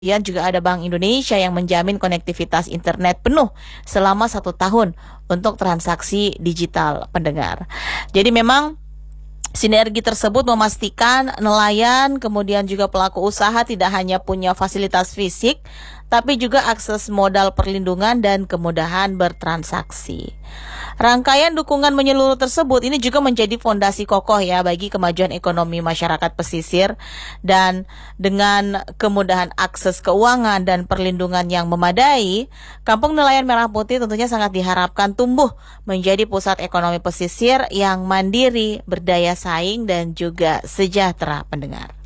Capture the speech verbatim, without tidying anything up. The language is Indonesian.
Kemudian juga ada Bank Indonesia yang menjamin konektivitas internet penuh selama satu tahun untuk transaksi digital pendengar. Jadi memang sinergi tersebut memastikan nelayan kemudian juga pelaku usaha tidak hanya punya fasilitas fisik, tapi juga akses modal perlindungan dan kemudahan bertransaksi. Rangkaian dukungan menyeluruh tersebut ini juga menjadi fondasi kokoh ya bagi kemajuan ekonomi masyarakat pesisir, dan dengan kemudahan akses keuangan dan perlindungan yang memadai, Kampung Nelayan Merah Putih tentunya sangat diharapkan tumbuh menjadi pusat ekonomi pesisir yang mandiri, berdaya saing dan juga sejahtera pendengar.